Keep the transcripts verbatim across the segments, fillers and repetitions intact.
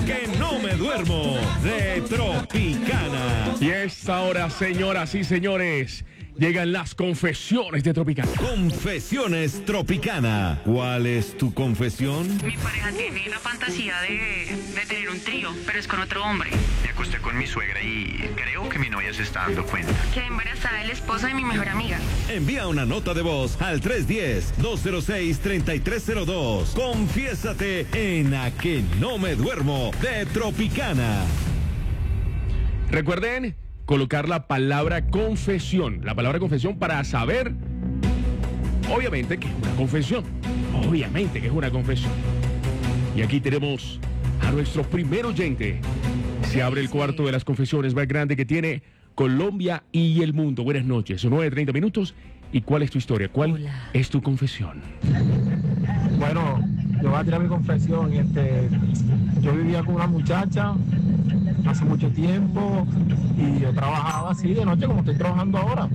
que no me duermo de Tropicana. Y a esta hora, señoras y señores, llegan las confesiones de Tropicana. Confesiones Tropicana. ¿Cuál es tu confesión? Mi pareja tiene la fantasía de, de tener un trío, pero es con otro hombre. Me acosté con mi suegra y creo que mi novia se está dando cuenta. Quedé embarazada del esposo de mi mejor amiga. Envía una nota de voz al tres uno cero, dos cero seis, tres tres cero dos. Confiésate en A que no me duermo de Tropicana. Recuerden colocar la palabra confesión, la palabra confesión para saber, obviamente, que es una confesión. Obviamente que es una confesión. Y aquí tenemos a nuestro primer oyente. Se abre el cuarto de las confesiones más grande que tiene Colombia y el mundo. Buenas noches, son nueve treinta minutos. ¿Y cuál es tu historia? ¿Cuál Hola. es tu confesión? Bueno, yo voy a tirar mi confesión. Este, yo vivía con una muchacha hace mucho tiempo y yo trabajaba así de noche como estoy trabajando ahora.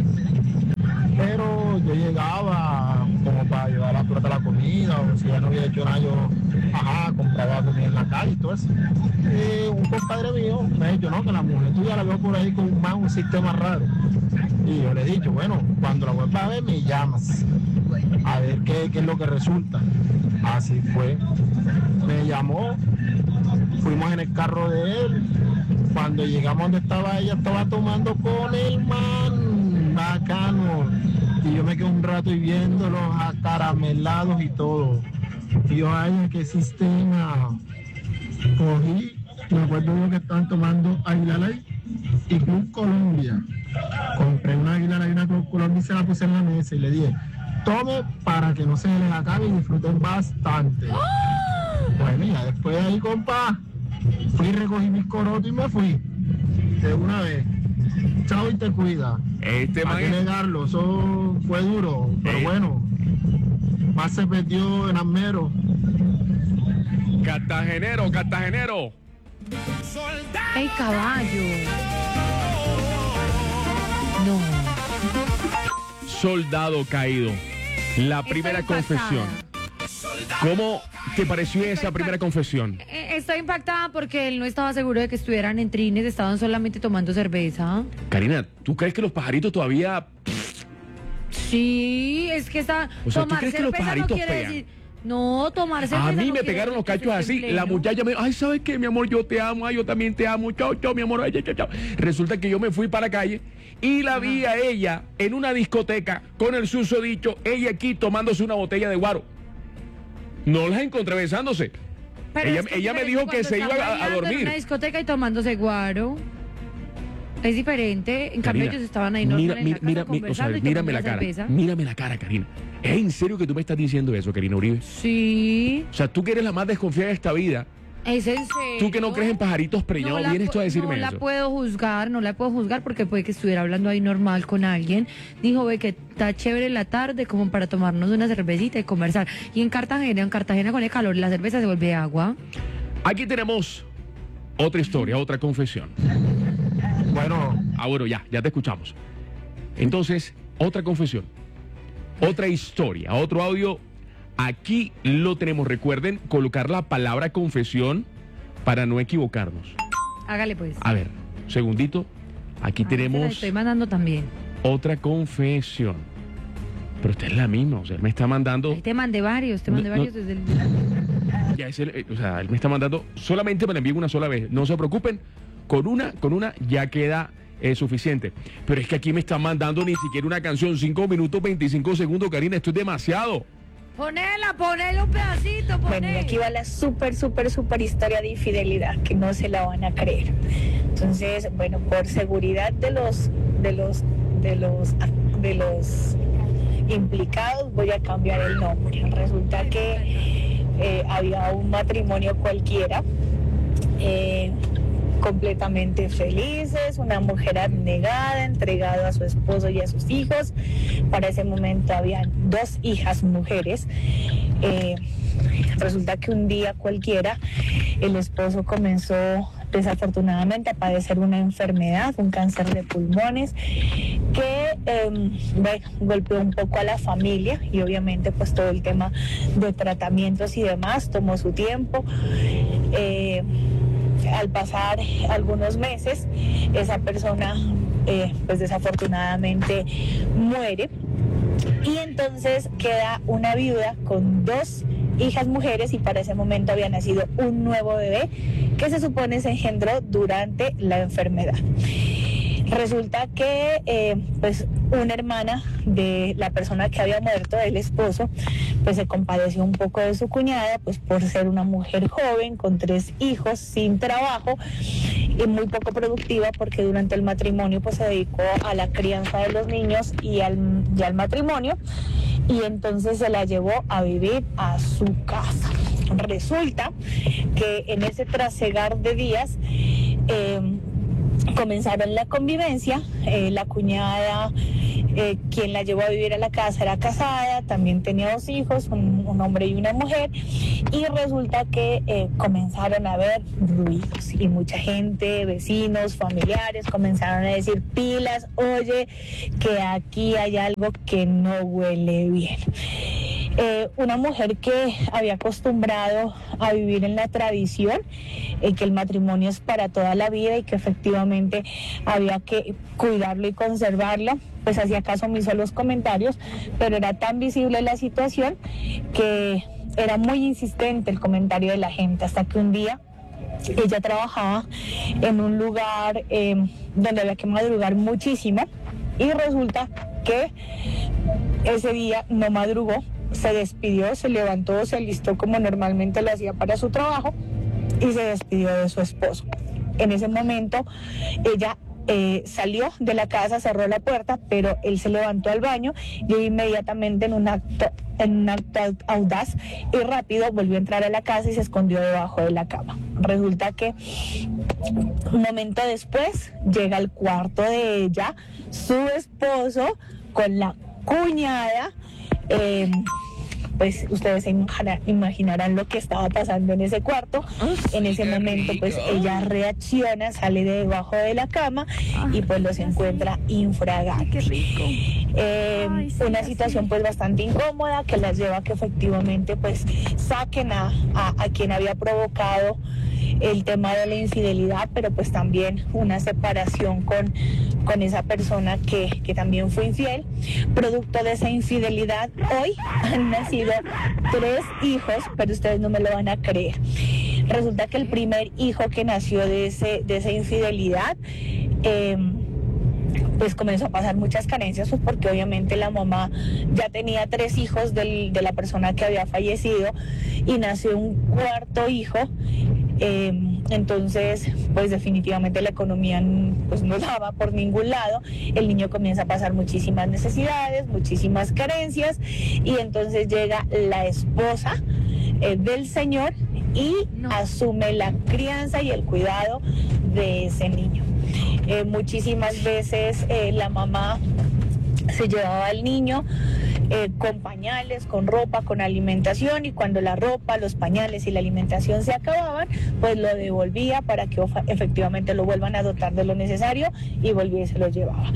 Pero yo llegaba como para ayudar a la la comida, o si ya no había hecho nada, yo ajá, compraba comida en la calle y todo eso. Y un compadre mío me ha dicho, no, que la mujer tuya la veo por ahí con más un sistema raro. Y yo le he dicho, bueno, cuando la vuelvas a ver me llamas, a ver qué, qué es lo que resulta. Así fue. Me llamó, fuimos en el carro de él. Cuando llegamos donde estaba ella, estaba tomando con el man, bacano. Y yo me quedé un rato y viéndolos acaramelados y todo. Y yo, ay, qué sistema. Cogí, me acuerdo yo que estaban tomando Águila Light y Club Colombia. Compré una Águila Light y una Club Colombia y se la puse en la mesa y le dije, tome para que no se les acabe y disfruten bastante. Pues mira, después de ahí, compa, fui, recogí mis corotos y me fui. De una vez. Chao y te cuida. Este Hay que man... negarlo, eso fue duro, pero Eh. bueno. Más se perdió en Armero. Cartagenero, cartagenero. ¡Ey, caballo! No. Soldado caído. La primera Estoy confesión. impactada. ¿Cómo te pareció esa Estoy primera impactada. confesión? Eh, Estoy impactada porque él no estaba seguro de que estuvieran en trines, estaban solamente tomando cerveza. Karina, ¿tú crees que los pajaritos todavía... Sí, es que está. O sea, ¿tú tomar crees que los cerveza pajaritos no quiere pegan? decir. No, tomar cerveza. A mí no me quiere pegaron los decir que cachos estés así. en La pleno. muchacha me dijo, ay, ¿sabes qué, mi amor? Yo te amo, ay, yo también te amo. Chao, chao, mi amor. Ay, chao, chao, chao. Resulta que yo me fui para la calle y la vi a ella en una discoteca con el susodicho, ella aquí tomándose una botella de guaro. No las encontré besándose. Pero ella es que ella me diferente dijo que cuando se iba están a, a bailando en dormir. una discoteca y tomándose guaro. Es diferente. En cambio, Karina, ellos estaban ahí normal mira, en mira, la casa mira, mi- o sea, conversando y mírame la tomando cara. cerveza. Mírame la cara, Karina. ¿Es en serio que tú me estás diciendo eso, Karina Uribe? Sí. O sea, tú que eres la más desconfiada de esta vida, Es en serio. tú que no crees en pajaritos preñados, la vienes tú a pu- decirme no eso. la puedo juzgar, no la puedo juzgar porque puede que estuviera hablando ahí normal con alguien. Dijo, ve que está chévere la tarde como para tomarnos una cervecita y conversar. Y en Cartagena, en Cartagena con el calor, la cerveza se vuelve agua. Aquí tenemos otra historia, otra confesión. Bueno, Ah, bueno, ya, ya te escuchamos. Entonces, otra confesión, otra historia, otro audio. Aquí lo tenemos. Recuerden colocar la palabra confesión para no equivocarnos. Hágale pues. A ver, segundito. Aquí Ah, se la tenemos estoy mandando también. otra confesión. Pero esta es la misma, o sea, él me está mandando... Ahí te mandé varios, te mandé No, no. varios desde el... Ya es el, eh, o sea, él me está mandando, solamente me la envíen una sola vez. No se preocupen, con una, con una ya queda eh, suficiente. Pero es que aquí me están mandando ni siquiera una canción, cinco minutos, veinticinco segundos, Karina, esto es demasiado. Ponela, ponela un pedacito, ponela. Bueno, y aquí va la súper, súper, súper historia de infidelidad, que no se la van a creer. Entonces, bueno, por seguridad de los, de los, de los, de los implicados, voy a cambiar el nombre. Resulta que eh, había un matrimonio cualquiera, eh, completamente felices, una mujer abnegada, entregada a su esposo y a sus hijos. Para ese momento habían dos hijas mujeres. Eh, resulta que un día cualquiera el esposo comenzó desafortunadamente a padecer una enfermedad, un cáncer de pulmones, que eh, bueno, golpeó un poco a la familia, y obviamente pues todo el tema de tratamientos y demás tomó su tiempo. Eh, al pasar algunos meses, esa persona eh, pues desafortunadamente muere. Y entonces queda una viuda con dos hijas mujeres, y para ese momento había nacido un nuevo bebé que se supone se engendró durante la enfermedad. Resulta que eh, pues una hermana de la persona que había muerto, del esposo, pues se compadeció un poco de su cuñada, pues por ser una mujer joven con tres hijos, sin trabajo y muy poco productiva, porque durante el matrimonio pues se dedicó a la crianza de los niños y al, y al matrimonio, y entonces se la llevó a vivir a su casa. Resulta que en ese trasegar de días eh, comenzaron la convivencia. eh, la cuñada, eh, quien la llevó a vivir a la casa, era casada, también tenía dos hijos, un, un hombre y una mujer, y resulta que eh, comenzaron a haber ruidos, y mucha gente, vecinos, familiares, comenzaron a decir: pilas, oye, que aquí hay algo que no huele bien. Eh, una mujer que había acostumbrado a vivir en la tradición, eh, que el matrimonio es para toda la vida y que efectivamente había que cuidarlo y conservarlo, pues hacía caso omiso a los comentarios, pero era tan visible la situación que era muy insistente el comentario de la gente, hasta que un día ella trabajaba en un lugar eh, donde había que madrugar muchísimo, y resulta que ese día no madrugó, se despidió, se levantó, se alistó como normalmente lo hacía para su trabajo y se despidió de su esposo. En ese momento ella eh, salió de la casa, cerró la puerta, pero él se levantó al baño y inmediatamente, en un acto, en un acto audaz y rápido, volvió a entrar a la casa y se escondió debajo de la cama. Resulta que un momento después llega al cuarto de ella su esposo con la cuñada. Eh, pues ustedes se imaginar, imaginarán lo que estaba pasando en ese cuarto. Oh, sí, en ese momento rico. Pues ella reacciona, sale de debajo de la cama y pues los encuentra infraganti. Qué rico. Eh, Ay, sí, una situación sí. pues bastante incómoda, que las lleva a que efectivamente pues saquen a, a, a quien había provocado el tema de la infidelidad, pero pues también una separación con, con esa persona que, que también fue infiel. Producto de esa infidelidad, hoy han nacido tres hijos, pero ustedes no me lo van a creer. Resulta que el primer hijo que nació de, ese, de esa infidelidad, eh, pues comenzó a pasar muchas carencias, pues porque obviamente la mamá ya tenía tres hijos del, de la persona que había fallecido, y nació un cuarto hijo. Eh, entonces, pues definitivamente la economía pues no daba por ningún lado. El niño comienza a pasar muchísimas necesidades, muchísimas carencias, y entonces llega la esposa eh, del señor y no. asume la crianza y el cuidado de ese niño. Eh, muchísimas veces eh, la mamá se llevaba al niño eh, con pañales, con ropa, con alimentación, y cuando la ropa, los pañales y la alimentación se acababan, pues lo devolvía para que efectivamente lo vuelvan a dotar de lo necesario, y volvía y se lo llevaba.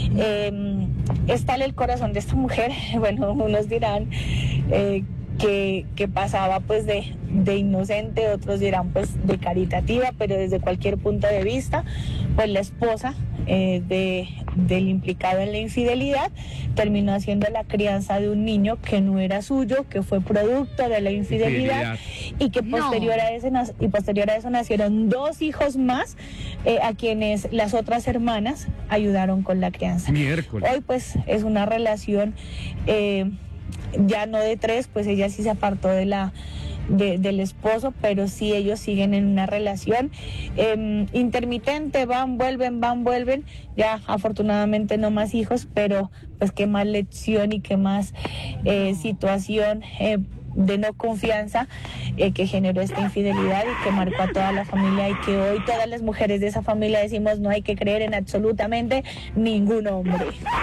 Eh, es tal el corazón de esta mujer, bueno, unos dirán eh, que, que pasaba pues de, de inocente, otros dirán pues de caritativa, pero desde cualquier punto de vista, pues la esposa eh, de, del implicado en la infidelidad terminó haciendo la crianza de un niño que no era suyo, que fue producto de la infidelidad, infidelidad. y que posterior, no. a ese, y posterior a eso nacieron dos hijos más eh, a quienes las otras hermanas ayudaron con la crianza. Miércoles. Hoy pues es una relación eh, ya no de tres, pues ella sí se apartó de la De, del esposo, pero sí ellos siguen en una relación eh, intermitente, van, vuelven, van, vuelven, ya afortunadamente no más hijos, pero pues qué más lección y qué más eh, situación eh, de no confianza eh, que generó esta infidelidad y que marcó a toda la familia, y que hoy todas las mujeres de esa familia decimos: no hay que creer en absolutamente ningún hombre.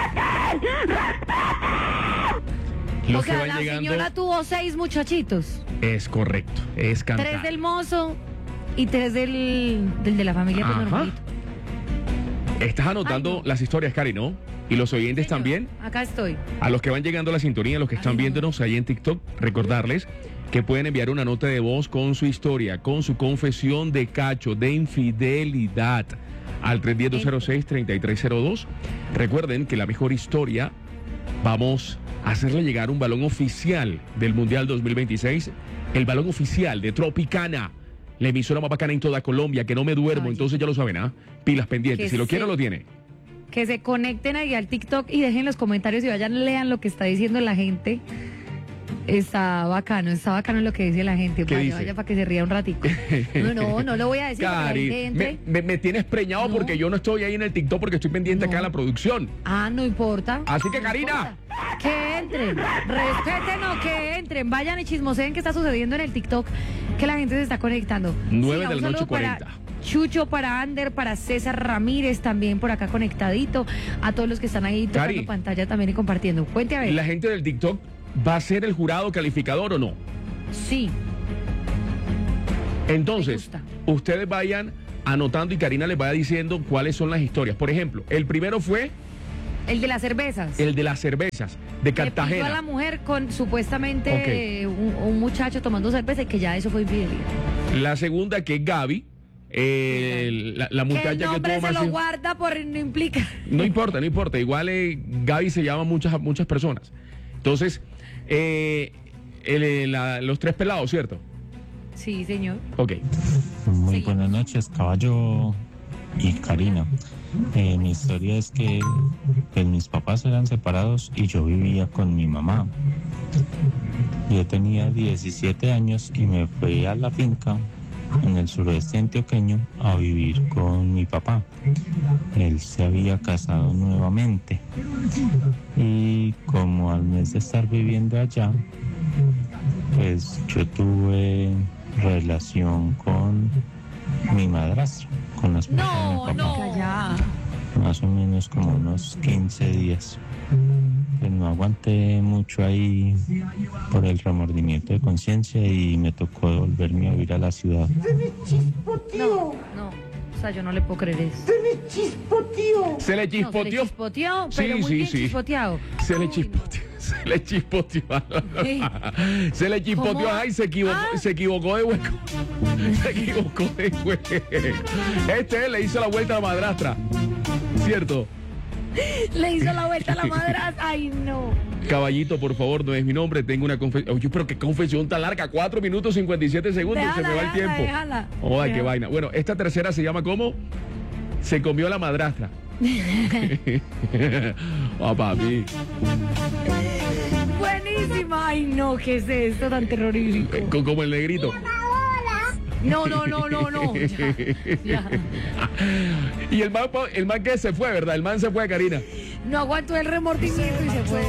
Los o sea, que van la llegando... señora tuvo seis muchachitos. Es correcto, es cantar. Tres del mozo y tres del, del de la familia, pues, normalito. Estás anotando Ay, no. las historias, Cari, ¿no? Y los oyentes Señor, también. Acá estoy. A los que van llegando a la sintonía, a los que están Ay, viéndonos ahí en TikTok, recordarles que pueden enviar una nota de voz con su historia, con su confesión de cacho, de infidelidad, al tres uno cero, dos cero seis, tres tres cero dos. Recuerden que la mejor historia, vamos a hacerle llegar un balón oficial del Mundial dos mil veintiséis, el balón oficial de Tropicana, la emisora más bacana en toda Colombia, que no me duermo. Ay, entonces ya lo saben, ¿ah? Pilas pendientes, si lo quieren lo tiene. Que se conecten ahí al TikTok y dejen los comentarios y vayan, lean lo que está diciendo la gente. Está bacano, está bacano lo que dice la gente. ¿Qué vaya, dice? vaya para que se ría un ratico. No, no, no lo voy a decir. Cari, porque la gente entre... me, me, me tienes preñado No. porque yo no estoy ahí en el TikTok porque estoy pendiente No. acá en la producción. Ah, no importa. Así que, No Karina. importa. Que entren, respeten o que entren, vayan y chismoseen qué está sucediendo en el TikTok, que la gente se está conectando. nueve Siga, de un la noche, saludo para cuarenta. Chucho, para Ander, para César Ramírez también por acá conectadito, a todos los que están ahí tocando Cari. pantalla también y compartiendo. Cuente a ver. ¿La gente del TikTok va a ser el jurado calificador o no? Sí. Entonces, Me gusta. ustedes vayan anotando y Karina les vaya diciendo cuáles son las historias. Por ejemplo, el primero fue El de las cervezas. el de las cervezas de Le pidió a la Cartagena. mujer con supuestamente Ok. eh, un, un muchacho tomando cerveza y que ya eso fue infidelidad. La segunda que es Gaby, eh, la, la Que muchacha el que nombre tuvo se más... lo guarda por no implica. No importa, no importa. Igual eh, Gaby se llama muchas, muchas personas. Entonces, eh, el, eh, la- los tres pelados, ¿cierto? Sí, señor. Ok. Muy Sí. buenas noches, caballo y Karina. Eh, mi historia es que pues, mis papás eran separados y yo vivía con mi mamá. Yo tenía diecisiete años y me fui a la finca en el suroeste antioqueño a vivir con mi papá. Él se había casado nuevamente y como al mes de estar viviendo allá, pues yo tuve relación con mi madrastra, con la esposa de mi No, papá. no. Ya. Más o menos como unos quince días. Pues no aguanté mucho ahí por el remordimiento de conciencia y me tocó devolverme a vivir a la ciudad. No, no. O sea, yo no le puedo creer eso. Se le No, se le chispoteó. chispoteó, Sí, pero muy sí, bien sí. chispoteado. Se le Uy, chispoteó. Se le chispoteó. Sí. Se le chispoteó. ¿Cómo? Ay, se equivocó, Ah. se equivocó de hueco. Se equivocó de hueco. Este le hizo la vuelta a la madrastra. ¿Cierto? no. Le hizo la vuelta a la madrastra. Ay, no. Caballito, por favor, no es mi nombre. Tengo una confesión. Oye, pero qué confesión tan larga. cuatro minutos cincuenta y siete segundos. Déjala, se me va el déjala, tiempo. déjala. Joda, qué Déjala. vaina. Bueno, esta tercera se llama ¿cómo? Se comió la madrastra. Ah, papi. Buenísima. Ay, no, ¿qué es esto tan terrorífico? Eh, co- Como el negrito. No, no, no, no, no. Ya, ya. Y el man, po- el man que se fue, ¿verdad? El man se fue, Karina. No aguantó el remordimiento y se fue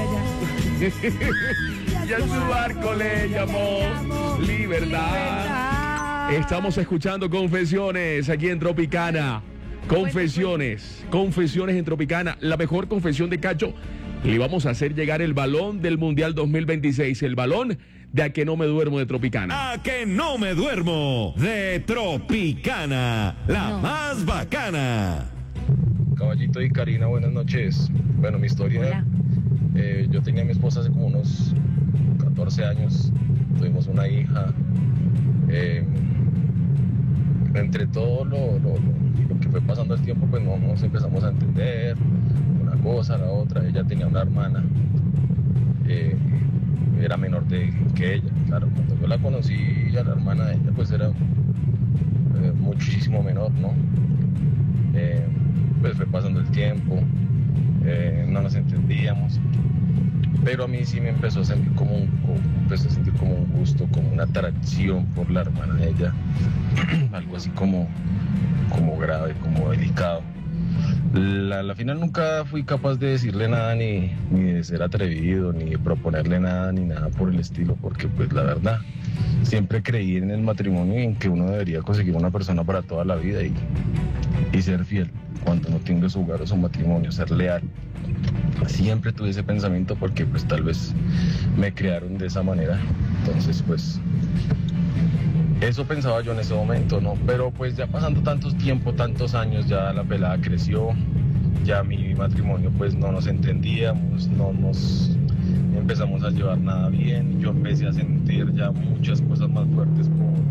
allá. Y a su barco le llamó Libertad. Estamos escuchando Confesiones aquí en Tropicana. Confesiones, confesiones en Tropicana. La mejor confesión de Cacho. Le vamos a hacer llegar el balón del Mundial dos mil veintiséis. El balón de A que no me duermo de Tropicana. A que no me duermo de Tropicana, la No. más bacana. Caballito y Karina, buenas noches. Bueno, mi historia, Hola. eh, yo tenía a mi esposa hace como unos catorce años, tuvimos una hija. eh, entre todo lo, lo- lo- lo que fue pasando el tiempo, pues no nos empezamos a entender una cosa, la otra. Ella tenía una hermana, eh, era menor de, que ella. Claro, cuando yo la conocí, a la hermana de ella, pues era eh, muchísimo menor, ¿no? Eh, pues fue pasando el tiempo, eh, no nos entendíamos, pero a mí sí me empezó a sentir como un, como- empecé a sentir como un gusto, como una atracción por la hermana de ella, algo así como, como grave, como delicado. La, la final nunca fui capaz de decirle nada, ni, ni de ser atrevido, ni de proponerle nada, ni nada por el estilo, porque pues la verdad, siempre creí en el matrimonio y en que uno debería conseguir una persona para toda la vida y, y ser fiel cuando no tenga su hogar o su matrimonio, ser leal. Siempre tuve ese pensamiento porque pues tal vez me crearon de esa manera, entonces pues eso pensaba yo en ese momento, ¿no? Pero pues ya pasando tantos tiempos, tantos años, ya la pelada creció, ya mi matrimonio pues no nos entendíamos, no nos empezamos a llevar nada bien. Yo empecé a sentir ya muchas cosas más fuertes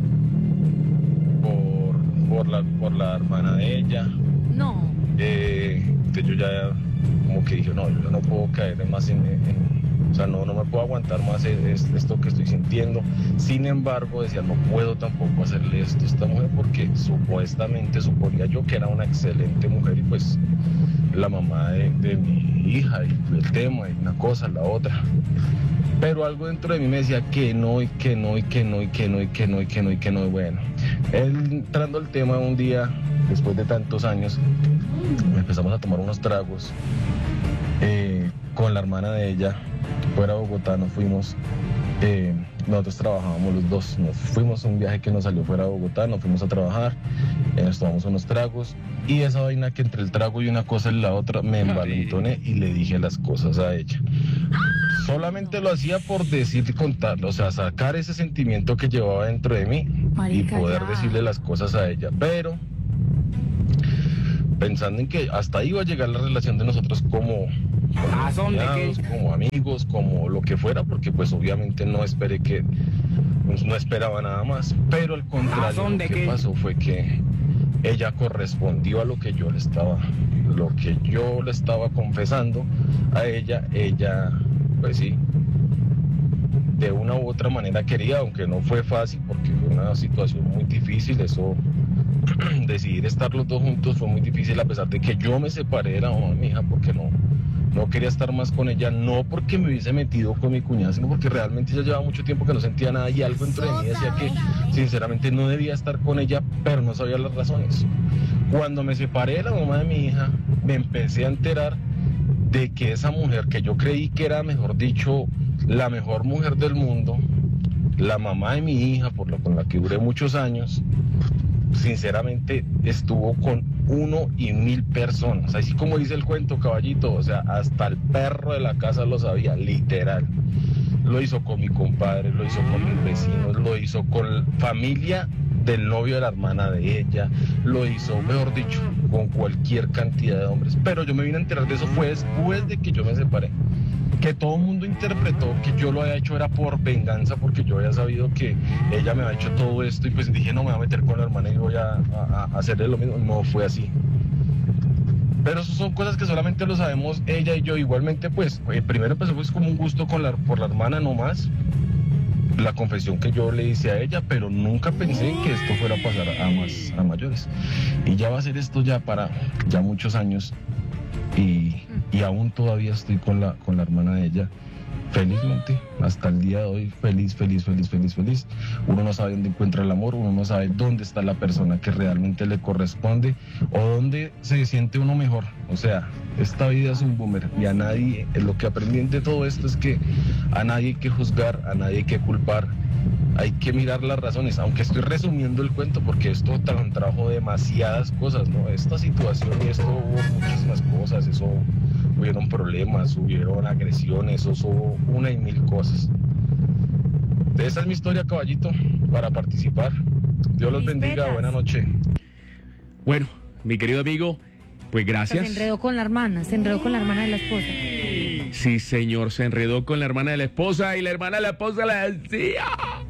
por, por, por, la, por la hermana de ella. No. Eh, entonces yo ya como que dije, no, yo no puedo caer más en... en o sea, no, no me puedo aguantar más esto que estoy sintiendo. Sin embargo, decía, no puedo tampoco hacerle esto a esta mujer porque supuestamente suponía yo que era una excelente mujer y pues la mamá de, de mi hija y el tema y una cosa, la otra. Pero algo dentro de mí me decía que no y que no y que no y que no y que no y que no y que no. Y bueno, entrando al tema un día, después de tantos años, empezamos a tomar unos tragos eh, con la hermana de ella. Fuera de Bogotá nos fuimos, eh, nosotros trabajábamos los dos, nos fuimos a un viaje que nos salió fuera de Bogotá, nos fuimos a trabajar, eh, nos tomamos unos tragos y esa vaina que entre el trago y una cosa y la otra me envalentoné y le dije las cosas a ella. Solamente lo hacía por decir y contarlo, o sea, sacar ese sentimiento que llevaba dentro de mí Marica, y poder ya. decirle las cosas a ella, pero pensando en que hasta ahí iba a llegar la relación de nosotros como... Como, cuñados, como amigos, como lo que fuera, porque pues obviamente no esperé que, pues, no esperaba nada más, pero al contrario lo que qué? pasó fue que ella correspondió a lo que yo le estaba, lo que yo le estaba confesando a ella, ella pues sí, de una u otra manera quería, aunque no fue fácil porque fue una situación muy difícil, eso decidir estar los dos juntos fue muy difícil a pesar de que yo me separé de la mamá de mi hija porque no No quería estar más con ella, no porque me hubiese metido con mi cuñada, sino porque realmente ella llevaba mucho tiempo que no sentía nada y algo dentro de mí decía que sinceramente no debía estar con ella, pero no sabía las razones. Cuando me separé de la mamá de mi hija, me empecé a enterar de que esa mujer que yo creí que era, mejor dicho, la mejor mujer del mundo, la mamá de mi hija, por lo con la que duré muchos años, sinceramente estuvo con uno y mil personas, así como dice el cuento, caballito, o sea, hasta el perro de la casa lo sabía, literal. Lo hizo con mi compadre, lo hizo con mis vecinos, lo hizo con familia del novio de la hermana de ella, lo hizo, mejor dicho, con cualquier cantidad de hombres. Pero yo me vine a enterar de eso fue después de que yo me separé. Que todo el mundo interpretó que yo lo había hecho era por venganza, porque yo había sabido que ella me había hecho todo esto y pues dije, no me voy a meter con la hermana y voy a, a, a hacerle lo mismo. No fue así. Pero eso son cosas que solamente lo sabemos ella y yo. Igualmente, pues, eh, primero empezó pues como un gusto con la, por la hermana nomás, la confesión que yo le hice a ella, pero nunca pensé que esto fuera a pasar a, más, a mayores. Y ya va a ser esto ya para ya muchos años. Y, y aún todavía estoy con la, con la hermana de ella, felizmente, hasta el día de hoy, feliz, feliz, feliz, feliz, feliz. Uno no sabe dónde encuentra el amor, uno no sabe dónde está la persona que realmente le corresponde o dónde se siente uno mejor. O sea, esta vida es un boomer y a nadie, lo que aprendí de todo esto es que a nadie hay que juzgar, a nadie hay que culpar. Hay que mirar las razones, aunque estoy resumiendo el cuento porque esto trajo demasiadas cosas, ¿no? Esta situación y esto hubo muchísimas cosas, eso hubieron problemas, hubieron agresiones, eso hubo una y mil cosas. Esa es mi historia, caballito, para participar. Dios los bendiga, buena noche. Bueno, mi querido amigo, pues gracias. Se enredó con la hermana, se enredó con la hermana de la esposa. Sí, señor, se enredó con la hermana de la esposa y la hermana de la esposa le decía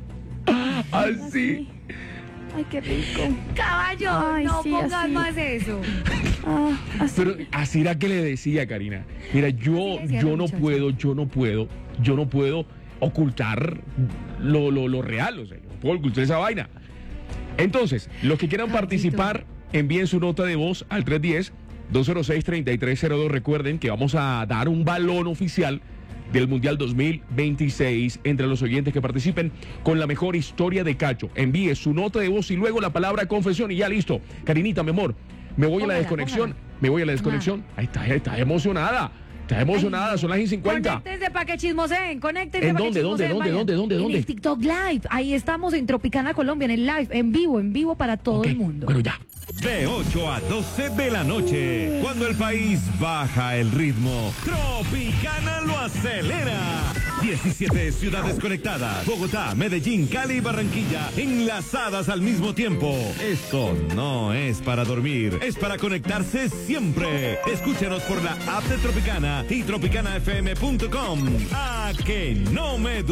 así. Ay, qué rico. Caballo, Ay, no sí, pongas así. más eso. Ah, así. Pero así era que le decía, Karina. Mira, yo, Así le decía yo la no muchacha. puedo, yo no puedo, yo no puedo ocultar lo, lo, lo real, o sea, yo no puedo ocultar esa vaina. Entonces, los que quieran Caballito. participar, envíen su nota de voz al tres uno cero, dos cero seis, tres tres cero dos. Recuerden que vamos a dar un balón oficial del Mundial dos mil veintiséis entre los oyentes que participen con la mejor historia de Cacho. Envíe su nota de voz y luego la palabra confesión y ya listo. Karinita, mi amor, me voy a la Póngala, desconexión. póngala. Me voy a la desconexión. Ahí está, ahí está emocionada. Está emocionada, Ay, son las y cincuenta. Conéctense para que chismoseen, conéctense ¿En para dónde, que dónde, chismoseen, dónde, vayan. dónde, dónde, En dónde? el TikTok Live, ahí estamos en Tropicana Colombia, en el live, en vivo, en vivo para todo Ok, el mundo. Bueno, ya. De ocho a doce de la noche, cuando el país baja el ritmo, Tropicana lo acelera. diecisiete ciudades conectadas. Bogotá, Medellín, Cali y Barranquilla enlazadas al mismo tiempo. Esto no es para dormir, es para conectarse siempre. Escúchenos por la app de Tropicana y tropicana f m punto com. A que no me duermo.